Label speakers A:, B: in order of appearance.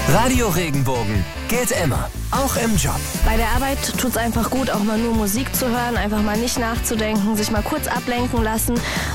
A: Radio Regenbogen gilt immer, auch im Job.
B: Bei der Arbeit tut es einfach gut, auch mal nur Musik zu hören, einfach mal nicht nachzudenken, sich mal kurz ablenken lassen